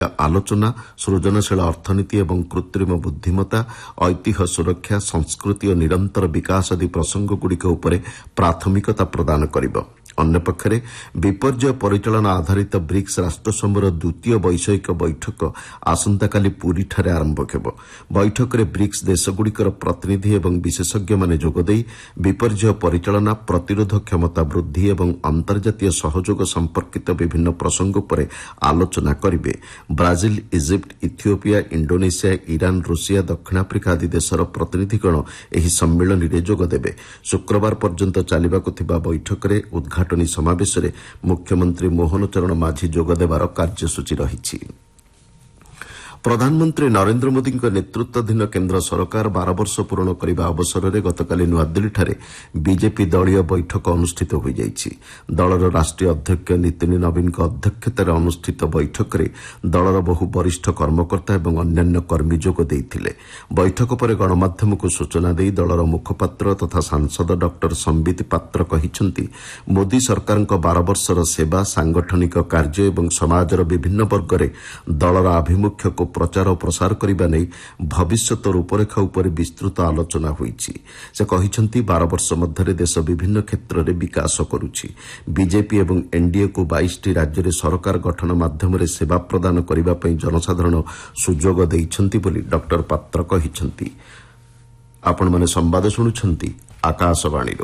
ଆଲୋଚନା ସୃଜନଶୀଳ ଅର୍ଥନୀତି ଏବଂ କୃତ୍ରିମ ବୁଦ୍ଧିମତ୍ତା ଐତିହ୍ୟ ସୁରକ୍ଷା ସଂସ୍କୃତି ଓ ନିରନ୍ତର ବିକାଶ ଆଦି ପ୍ରସଙ୍ଗଗୁଡ଼ିକ ଉପରେ ପ୍ରାଥମିକତା ପ୍ରଦାନ କରିବ। ଅନ୍ୟପକ୍ଷରେ ବିପର୍ଯ୍ୟୟ ପରିଚାଳନା ଆଧାରିତ ବ୍ରିକ୍ସ ରାଷ୍ଟ୍ରସମୂହର ଦ୍ୱିତୀୟ ବୈଷୟିକ ବୈଠକ ଆସନ୍ତାକାଲି ପୁରୀଠାରେ ଆରମ୍ଭ ହେବ। ବୈଠକରେ ବ୍ରିକ୍ସ ଦେଶଗୁଡ଼ିକର ପ୍ରତିନିଧି ଏବଂ ବିଶେଷଜ୍ଞମାନେ ଯୋଗଦେଇ ବିପର୍ଯ୍ୟୟ ପରିଚାଳନା, ପ୍ରତିରୋଧ କ୍ଷମତା ବୃଦ୍ଧି ଏବଂ ଅନ୍ତର୍ଜାତୀୟ ସହଯୋଗ ସମ୍ପର୍କିତ ବିଭିନ୍ନ ପ୍ରସଙ୍ଗ ଉପରେ ଆଲୋଚନା କରିବେ। Brazil, Egypt, Ethiopia, Indonesia, Iran, Russia, ଦକ୍ଷିଣ ଆଫ୍ରିକା ଆଦି ଦେଶର ପ୍ରତିନିଧିଗଣ ଏହି ସମ୍ମିଳନୀରେ ଯୋଗଦେବେ। ଶୁକ୍ରବାର ପର୍ଯ୍ୟନ୍ତ ଚାଲିବାକୁ ଥିବା ବୈଠକରେ ଉଦ୍ଘାଟନୀ ସମାବେଶରେ ମୁଖ୍ୟମନ୍ତ୍ରୀ ମୋହନ ଚରଣ ମାଝୀ ଯୋଗଦେବାର କାର୍ଯ୍ୟସୂଚୀ ରହିଛି। ପ୍ରଧାନମନ୍ତ୍ରୀ ନରେନ୍ଦ୍ର ମୋଦିଙ୍କ ନେତୃତ୍ୱାଧୀନ କେନ୍ଦ୍ର ସରକାର 12 ବର୍ଷ ପୂରଣ କରିବା ଅବସରରେ ଗତକାଲି ନୂଆଦିଲ୍ଲୀଠାରେ ବିଜେପି ଦଳୀୟ ବୈଠକ ଅନୁଷ୍ଠିତ ହୋଇଯାଇଛି। ଦଳର ରାଷ୍ଟ୍ରୀୟ ଅଧ୍ୟକ୍ଷ ନୀତିନ ନବୀନଙ୍କ ଅଧ୍ୟକ୍ଷତାରେ ଅନୁଷ୍ଠିତ ବୈଠକରେ ଦଳର ବହୁ ବରିଷ୍ଠ କର୍ମକର୍ତ୍ତା ଏବଂ ଅନ୍ୟାନ୍ୟ କର୍ମୀ ଯୋଗ ଦେଇଥିଲେ। ବୈଠକ ପରେ ଗଣମାଧ୍ୟମକୁ ସୂଚନା ଦେଇ ଦଳର ମୁଖପାତ୍ର ତଥା ସାଂସଦ ଡକ୍ଟର ସମ୍ବିତ ପାତ୍ର କହିଛନ୍ତି, ମୋଦି ସରକାରଙ୍କ 12 ବର୍ଷର ସେବା, ସାଂଗଠନିକ କାର୍ଯ୍ୟ ଏବଂ ସମାଜର ବିଭିନ୍ନ ବର୍ଗରେ ଦଳର ଆଭିମୁଖ୍ୟକୁ ପ୍ରଚାର ଓ ପ୍ରସାର କରିବା ନେଇ ଭବିଷ୍ୟତ ରୂପରେଖା ଉପରେ ବିସ୍ତୃତ ଆଲୋଚନା ହୋଇଛି। ସେ କହିଛନ୍ତି, 12 ବର୍ଷ ମଧ୍ୟରେ ଦେଶ ବିଭିନ୍ନ କ୍ଷେତ୍ରରେ ବିକାଶ କରୁଛି। ବିଜେପି ଏବଂ ଏନ୍ଡିଏକୁ 22ଟି ରାଜ୍ୟରେ ସରକାର ଗଠନ ମାଧ୍ୟମରେ ସେବା ପ୍ରଦାନ କରିବା ପାଇଁ ଜନସାଧାରଣ ସୁଯୋଗ ଦେଇଛନ୍ତି ବୋଲି ଡକ୍ଟର ପାତ୍ର କହିଛନ୍ତି। ଆପଣମାନେ ସମ୍ବାଦ ଶୁଣୁଛନ୍ତି ଆକାଶବାଣୀରୁ।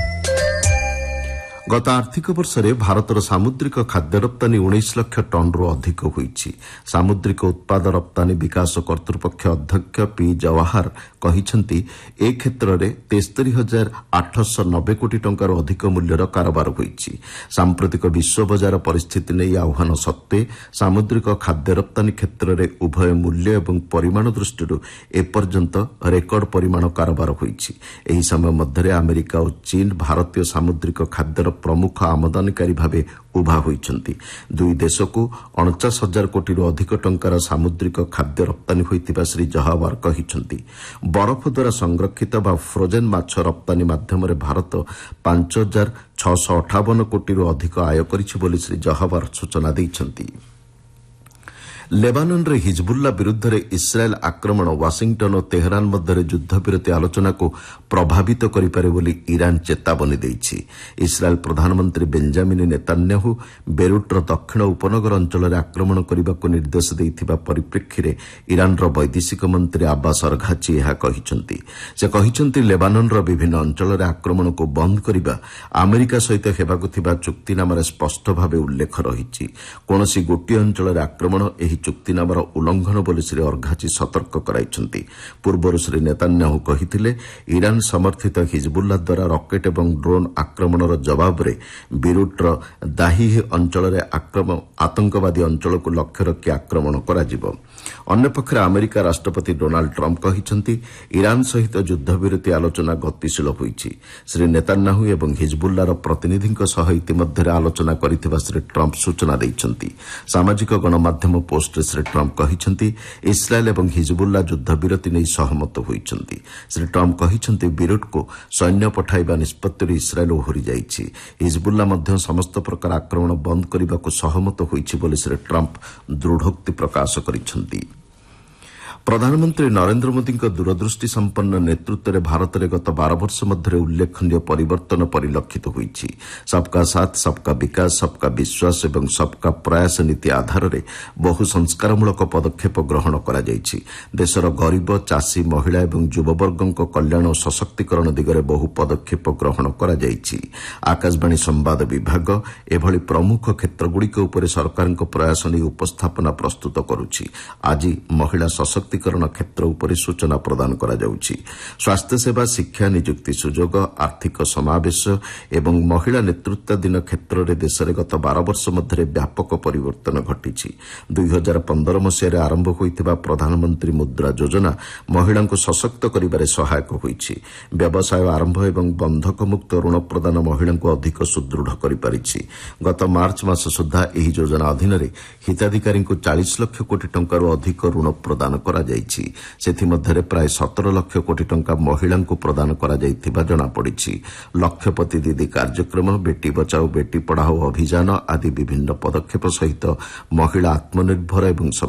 ଗତ ଆର୍ଥିକ ବର୍ଷରେ ଭାରତର ସାମୁଦ୍ରିକ ଖାଦ୍ୟ ରପ୍ତାନୀ 19 ଲକ୍ଷ ଟନ୍ରୁ ଅଧିକ ହୋଇଛି। ସାମୁଦ୍ରିକ ଉତ୍ପାଦ ରପ୍ତାନୀ ବିକାଶ କର୍ତ୍ତୃପକ୍ଷ ଅଧ୍ୟକ୍ଷ ପି ଜୱାହର କହିଛନ୍ତି, ଏ କ୍ଷେତ୍ରରେ 73,890 କୋଟି ଟଙ୍କାରୁ ଅଧିକ ମୂଲ୍ୟର କାରବାର ହୋଇଛି। ସାମ୍ପ୍ରତିକ ବିଶ୍ୱ ବଜାର ପରିସ୍ଥିତି ନେଇ ଆହ୍ୱାନ ସତ୍ତ୍ୱେ ସାମୁଦ୍ରିକ ଖାଦ୍ୟ ରପ୍ତାନୀ କ୍ଷେତ୍ରରେ ଉଭୟ ମୂଲ୍ୟ ଏବଂ ପରିମାଣ ଦୃଷ୍ଟିରୁ ଏପର୍ଯ୍ୟନ୍ତ ରେକର୍ଡ ପରିମାଣ କାରବାର ହୋଇଛି। ଏହି ସମୟ ମଧ୍ୟରେ ଆମେରିକା ଓ ଚୀନ ଭାରତୀୟ ସାମୁଦ୍ରିକ ଖାଦ୍ୟର ପ୍ରମୁଖ ଆମଦାନୀକାରୀ ଭାବେ ଉଭା ହୋଇଛନ୍ତି। ଦୁଇ ଦେଶକୁ 49,000 କୋଟିରୁ ଅଧିକ ଟଙ୍କାର ସାମୁଦ୍ରିକ ଖାଦ୍ୟ ରପ୍ତାନୀ ହୋଇଥିବା ଶ୍ରୀ ଜହାୱାର କହିଛନ୍ତି। ବରଫ ଦ୍ୱାରା ସଂରକ୍ଷିତ ବା ଫ୍ରୋଜେନ୍ ମାଛ ରପ୍ତାନୀ ମାଧ୍ୟମରେ ଭାରତ 5,658 କୋଟିରୁ ଅଧିକ ଆୟ କରିଛି ବୋଲି ଶ୍ରୀ ଜହାୱାର ସୂଚନା ଦେଇଛନ୍ତି। ଲେବାନନରେ ହିଜବୁଲ୍ଲା ବିରୁଦ୍ଧରେ ଇସ୍ରାଏଲ୍ ଆକ୍ରମଣ ୱାଶିଂଟନ୍ ଓ ତେହେରାନ ମଧ୍ୟରେ ଯୁଦ୍ଧବିରତି ଆଲୋଚନାକୁ ପ୍ରଭାବିତ କରିପାରେ ବୋଲି ଇରାନ ଚେତାବନୀ ଦେଇଛି। ଇସ୍ରାଏଲ୍ ପ୍ରଧାନମନ୍ତ୍ରୀ ବେଞ୍ଜାମିନ୍ ନେତାନ୍ୟାହୁ ବେରୁଟ୍ର ଦକ୍ଷିଣ ଉପନଗର ଅଞ୍ଚଳରେ ଆକ୍ରମଣ କରିବାକୁ ନିର୍ଦ୍ଦେଶ ଦେଇଥିବା ପରିପ୍ରେକ୍ଷୀରେ ଇରାନର ବୈଦେଶିକ ମନ୍ତ୍ରୀ ଆବାସ ଅରଘାଚି ଏହା କହିଛନ୍ତି। ସେ କହିଛନ୍ତି, ଲେବାନନର ବିଭିନ୍ନ ଅଞ୍ଚଳରେ ଆକ୍ରମଣକୁ ବନ୍ଦ କରିବା ଆମେରିକା ସହିତ ହେବାକୁ ଥିବା ଚୁକ୍ତିନାମାରେ ସ୍ପଷ୍ଟ ଭାବେ ଉଲ୍ଲେଖ ରହିଛି। କୌଣସି ଗୋଟିଏ ଅଞ୍ଚଳରେ ଆକ୍ରମଣ ଏହି ଚୁକ୍ତିନାମାର ଉଲ୍ଲଂଘନ ବୋଲି ଶ୍ରୀ ଅରଘାଚି ସତର୍କ କରାଇଛନ୍ତି। ପୂର୍ବରୁ ଶ୍ରୀ ନେତାନ୍ୟାହୁ କହିଥିଲେ, ଇରାନ ସମର୍ଥିତ ହିଜବୁଲ୍ଲା ଦ୍ୱାରା ରକେଟ୍ ଏବଂ ଡ୍ରୋନ୍ ଆକ୍ରମଣର ଜବାବରେ ବିରୁଟ୍ର ଦାହିହ ଅଞ୍ଚଳରେ ଆତଙ୍କବାଦୀ ଅଞ୍ଚଳକୁ ଲକ୍ଷ୍ୟ ରଖି ଆକ୍ରମଣ କରାଯିବ। ଅନ୍ୟପକ୍ଷରେ ଆମେରିକା ରାଷ୍ଟ୍ରପତି ଡୋନାଲ୍ଡ ଟ୍ରମ୍ପ କହିଛନ୍ତି, ଇରାନ ସହିତ ଯୁଦ୍ଧବିରତି ଆଲୋଚନା ଗତିଶୀଳ ହୋଇଛି। ଶ୍ରୀ ନେତାନ୍ୟାହୁ ଏବଂ ହିଜବୁଲ୍ଲାର ପ୍ରତିନିଧିଙ୍କ ସହ ଇତିମଧ୍ୟରେ ଆଲୋଚନା କରିଥିବା ଶ୍ରୀ ଟ୍ରମ୍ପ ସୂଚନା ଦେଇଛନ୍ତି। ସାମାଜିକ ଗଣମାଧ୍ୟମ ପୋଷ୍ଟରେ ଶ୍ରୀ ଟ୍ରମ୍ପ କହିଛନ୍ତି, ଇସ୍ରାଏଲ୍ ଏବଂ ହିଜବୁଲ୍ଲା ଯୁଦ୍ଧବିରତି ନେଇ ସହମତ ହୋଇଛନ୍ତି। ଶ୍ରୀ ଟ୍ରମ୍ପ କହିଛନ୍ତି, ବିରୁଟ୍କୁ ସୈନ୍ୟ ପଠାଇବା ନିଷ୍ପତ୍ତିରୁ ଇସ୍ରାଏଲ୍ ଓହରି ଯାଇଛି। ହିଜବୁଲ୍ଲା ମଧ୍ୟ ସମସ୍ତ ପ୍ରକାର ଆକ୍ରମଣ ବନ୍ଦ କରିବାକୁ ସହମତ ହୋଇଛି ବୋଲି ଶ୍ରୀ ଟ୍ରମ୍ପ ଦୃଢ଼ୋକ୍ତି ପ୍ରକାଶ କରିଛନ୍ତି। ପ୍ରଧାନମନ୍ତ୍ରୀ ନରେନ୍ଦ୍ର ମୋଦିଙ୍କ ଦୂରଦୃଷ୍ଟି ସମ୍ପନ୍ନ ନେତୃତ୍ୱରେ ଭାରତରେ ଗତ 12 ବର୍ଷ ମଧ୍ୟରେ ଉଲ୍ଲେଖନୀୟ ପରିବର୍ତ୍ତନ ପରିଲକ୍ଷିତ ହୋଇଛି। ସବ୍କା ସାଥ୍, ସବ୍କା ବିକାଶ, ସବ୍କା ବିଶ୍ୱାସ ଏବଂ ସବ୍କା ପ୍ରୟାସ ନୀତି ଆଧାରରେ ବହୁ ସଂସ୍କାରମୂଳକ ପଦକ୍ଷେପ ଗ୍ରହଣ କରାଯାଇଛି। ଦେଶର ଗରିବ, ଚାଷୀ, ମହିଳା ଏବଂ ଯୁବବର୍ଗଙ୍କ କଲ୍ୟାଣ ଓ ସଶକ୍ତିକରଣ ଦିଗରେ ବହୁ ପଦକ୍ଷେପ ଗ୍ରହଣ କରାଯାଇଛି। ଆକାଶବାଣୀ ସମ୍ବାଦ ବିଭାଗ ଏଭଳି ପ୍ରମୁଖ କ୍ଷେତ୍ରଗୁଡ଼ିକ ଉପରେ ସରକାରଙ୍କ ପ୍ରୟାସ ନେଇ ଉପସ୍ଥାପନା ପ୍ରସ୍ତୁତ କରୁଛି। ଆଜି ମହିଳା ସଶକ୍ତିକରଣ କ୍ଷେତ୍ର ଉପରେ ସୂଚନା ପ୍ରଦାନ କରାଯାଉଛି। ସ୍ୱାସ୍ଥ୍ୟସେବା, ଶିକ୍ଷା, ନିଯୁକ୍ତି ସୁଯୋଗ, ଆର୍ଥିକ ସମାବେଶ ଏବଂ ମହିଳା ନେତୃତ୍ୱାଧୀନ କ୍ଷେତ୍ରରେ ଦେଶରେ ଗତ 12 ବର୍ଷ ମଧ୍ୟରେ ବ୍ୟାପକ ପରିବର୍ତ୍ତନ ଘଟିଛି। 2015 ମସିହାରେ ଆରମ୍ଭ ହୋଇଥିବା ପ୍ରଧାନମନ୍ତ୍ରୀ ମୁଦ୍ରା ଯୋଜନା ମହିଳାଙ୍କୁ ସଶକ୍ତ କରିବାରେ ସହାୟକ ହୋଇଛି। ବ୍ୟବସାୟ ଆରମ୍ଭ ଏବଂ ବନ୍ଧକମୁକ୍ତ ଋଣ ପ୍ରଦାନ ମହିଳାଙ୍କୁ ଅଧିକ ସୁଦୃଢ଼ କରିପାରିଛି। ଗତ ମାର୍ଚ୍ଚ ମାସ ସୁଦ୍ଧା ଏହି ଯୋଜନା ଅଧୀନରେ ହିତାଧିକାରୀଙ୍କୁ 40 ଲକ୍ଷ କୋଟି ଟଙ୍କାରୁ ଅଧିକ ଋଣ ପ୍ରଦାନ କରାଯାଇଛି। ସେଥିମଧ୍ୟରେ ପ୍ରାୟ 17 ଲକ୍ଷ କୋଟି ଟଙ୍କା ମହିଳାଙ୍କୁ ପ୍ରଦାନ କରାଯାଇଥିବା ଜଣାପଡ଼ିଛି। ଲକ୍ଷପତି ଦିଦି କାର୍ଯ୍ୟକ୍ରମ, ବେଟି ବଚାଓ ବେଟି ପଢ଼ାଓ ଅଭିଯାନ ଆଦି ବିଭିନ୍ନ ପଦକ୍ଷେପ ସହିତ ମହିଳା ଆତ୍ମନିର୍ଭର ଏବଂ